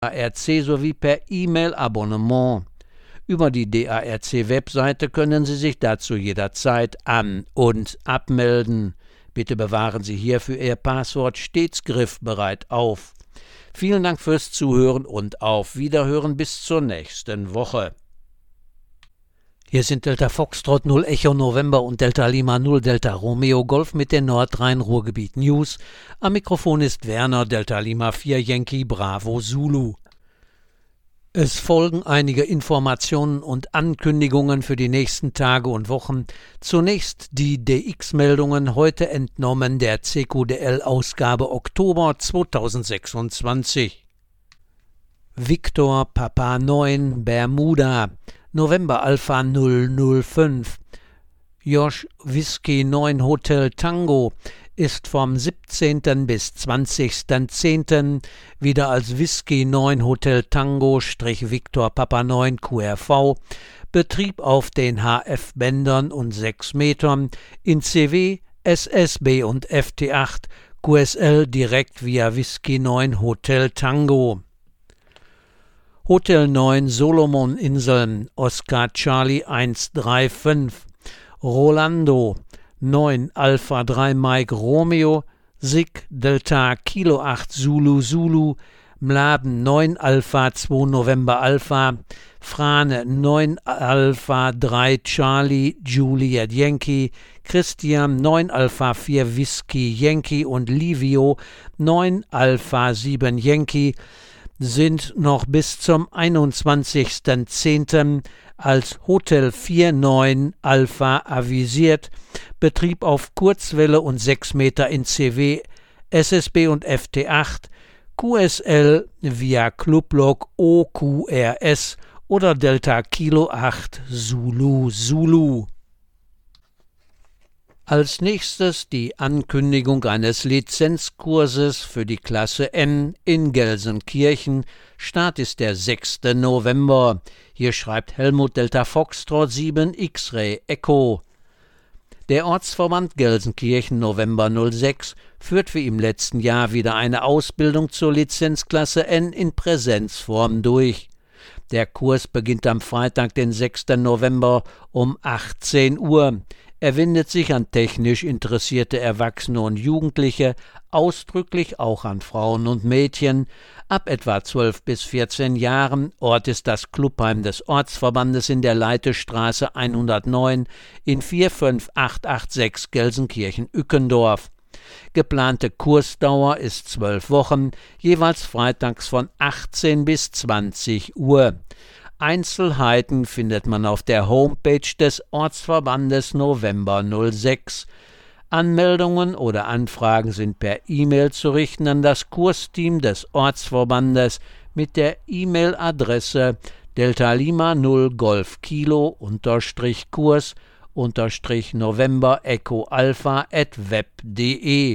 DARC sowie per E-Mail-Abonnement. Über die DARC-Webseite können Sie sich dazu jederzeit an- und abmelden. Bitte bewahren Sie hierfür Ihr Passwort stets griffbereit auf. Vielen Dank fürs Zuhören und auf Wiederhören bis zur nächsten Woche. Hier sind Delta Foxtrot 0 Echo November und Delta Lima 0 Delta Romeo Golf mit den Nordrhein-Ruhrgebiet News. Am Mikrofon ist Werner, Delta Lima 4 Yankee Bravo Zulu. Es folgen einige Informationen und Ankündigungen für die nächsten Tage und Wochen. Zunächst die DX-Meldungen, heute entnommen der CQDL-Ausgabe Oktober 2026. Victor Papa 9 Bermuda, November Alpha 005. Josh Whisky 9 Hotel Tango ist vom 17. bis 20.10. wieder als Whisky 9 Hotel Tango Victor Papa 9 QRV Betrieb auf den HF-Bändern und 6 Metern in CW, SSB und FT8 QSL direkt via Whisky 9 Hotel Tango. Hotel 9 Solomon Inseln Oscar Charlie 135 Rolando 9 Alpha 3 Mike Romeo Sig Delta Kilo 8 Zulu Zulu Mladen 9 Alpha 2 November Alpha Frane 9 Alpha 3 Charlie Juliet Yankee Christian 9 Alpha 4 Whisky Yankee und Livio 9 Alpha 7 Yankee sind noch bis zum 21.10. als Hotel 49 Alpha avisiert, Betrieb auf Kurzwelle und 6 Meter in CW, SSB und FT8, QSL via Clublog OQRS oder Delta Kilo 8 Zulu Zulu. Als nächstes die Ankündigung eines Lizenzkurses für die Klasse N in Gelsenkirchen. Start ist der 6. November. Hier schreibt Helmut Delta Foxtrot 7 X-Ray Echo. Der Ortsverband Gelsenkirchen November 06 führt wie im letzten Jahr wieder eine Ausbildung zur Lizenzklasse N in Präsenzform durch. Der Kurs beginnt am Freitag, den 6. November um 18 Uhr. Er wendet sich an technisch interessierte Erwachsene und Jugendliche, ausdrücklich auch an Frauen und Mädchen, ab etwa 12 bis 14 Jahren. Ort ist das Clubheim des Ortsverbandes in der Leitestraße 109 in 45886 Gelsenkirchen-Ückendorf. Geplante Kursdauer ist 12 Wochen, jeweils freitags von 18 bis 20 Uhr. Einzelheiten findet man auf der Homepage des Ortsverbandes November 06. Anmeldungen oder Anfragen sind per E-Mail zu richten an das Kursteam des Ortsverbandes mit der E-Mail-Adresse Delta Lima 0 Golf Kilo _Kurs _November Echo Alpha @web.de.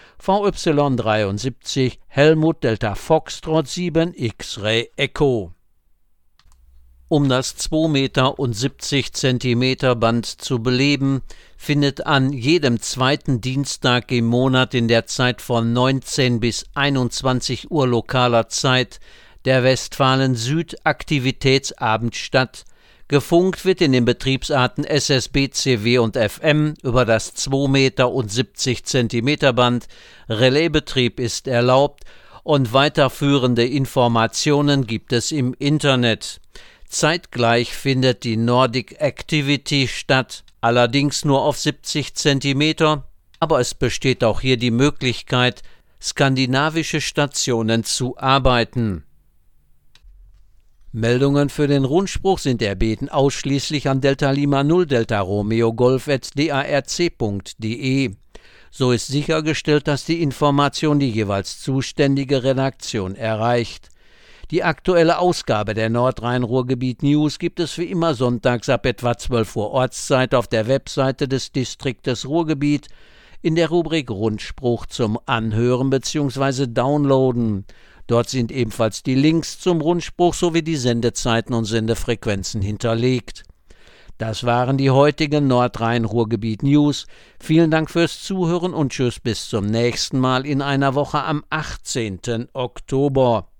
VY73 Helmut Delta Foxtrot 7 X-Ray Echo. Um das 2 Meter und 70 Zentimeter Band zu beleben, findet an jedem zweiten Dienstag im Monat in der Zeit von 19 bis 21 Uhr lokaler Zeit der Westfalen-Süd-Aktivitätsabend statt. Gefunkt wird in den Betriebsarten SSB, CW und FM über das 2 Meter und 70 Zentimeter Band. Relaisbetrieb ist erlaubt und weiterführende Informationen gibt es im Internet. Zeitgleich findet die Nordic Activity statt, allerdings nur auf 70 cm, aber es besteht auch hier die Möglichkeit, skandinavische Stationen zu arbeiten. Meldungen für den Rundspruch sind erbeten ausschließlich an Delta Lima 0 Delta Romeo Golf @darc.de. So ist sichergestellt, dass die Information die jeweils zuständige Redaktion erreicht. Die aktuelle Ausgabe der Nordrhein-Ruhrgebiet News gibt es wie immer sonntags ab etwa 12 Uhr Ortszeit auf der Webseite des Distriktes Ruhrgebiet in der Rubrik Rundspruch zum Anhören bzw. Downloaden. Dort sind ebenfalls die Links zum Rundspruch sowie die Sendezeiten und Sendefrequenzen hinterlegt. Das waren die heutigen Nordrhein-Ruhrgebiet News. Vielen Dank fürs Zuhören und tschüss bis zum nächsten Mal in einer Woche am 18. Oktober.